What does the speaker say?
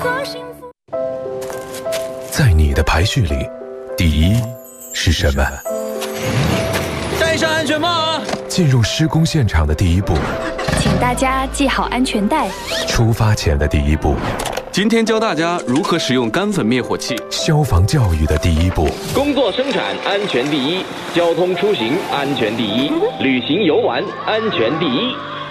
在你的排序里，第一是什么？ 戴上安全帽啊！ 进入施工现场的第一步， 请大家系好安全带。 出发前的第一步， 今天教大家如何使用干粉灭火器。 消防教育的第一步， 工作生产安全第一，交通出行安全第一，旅行游玩安全第一。